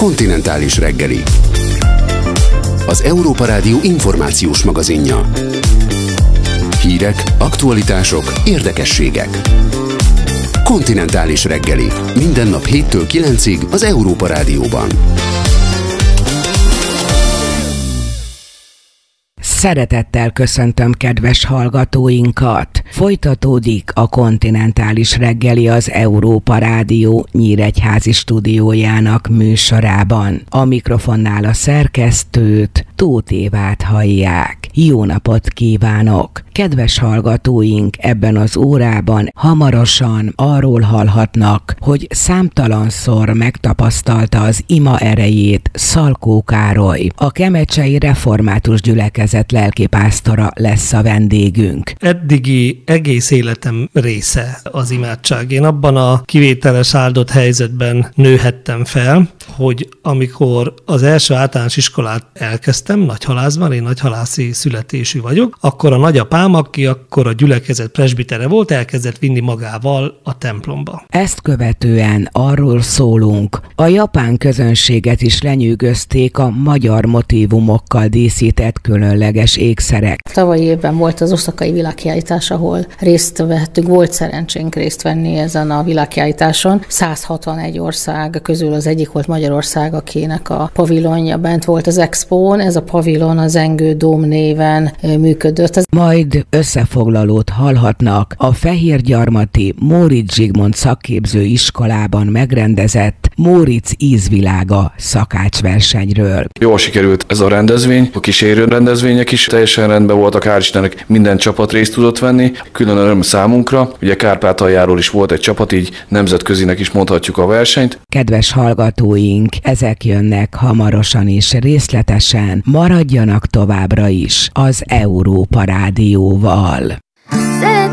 Kontinentális reggeli. Az Európa Rádió információs magazinja. Hírek, aktualitások, érdekességek. Kontinentális reggeli. Minden nap 7-től 9-ig az Európa Rádióban. Szeretettel köszöntöm kedves hallgatóinkat! Folytatódik a Kontinentális reggeli az Európa Rádió nyíregyházi stúdiójának műsorában. A mikrofonnál a szerkesztőt, Tóth Évát hallják. Jó napot kívánok! Kedves hallgatóink, ebben az órában hamarosan arról hallhatnak, hogy számtalanszor megtapasztalta az ima erejét Szalkó Károly. A kemecsei református gyülekezet lelkipásztora lesz a vendégünk. Eddigi egész életem része az imádság. Én abban a kivételes áldott helyzetben nőhettem fel, hogy amikor az első általános iskolát elkezdtem Nagyhalászban, én nagyhalászi születésű vagyok, akkor a nagyapám, aki akkor a gyülekezet presbitere volt, elkezdett vinni magával a templomba. Ezt követően arról szólunk, a japán közönséget is lenyűgözték a magyar motívumokkal díszített különleges ékszerek. Tavalyi évben volt az oszakai világkiállítás, ahol részt vettünk, volt szerencsénk részt venni ezen a világkiállításon. 161 ország közül az egyik volt Magyarország, akinek a pavilonja bent volt az expón. Ez a pavilon az Engő Dóm néven működött. Majd összefoglalót hallhatnak a Fehérgyarmati Móricz Zsigmond szakképző iskolában megrendezett Móricz ízvilága szakácsversenyről. Jól sikerült ez a rendezvény, a kísérő rendezvények is teljesen rendben voltak, hál' Istennek minden csapat részt tudott venni. Külön öröm számunkra, ugye Kárpátaljáról is volt egy csapat, így nemzetközinek is mondhatjuk a versenyt. Kedves hallgatóink, ezek jönnek hamarosan és részletesen, maradjanak továbbra is az Európa Rádióval.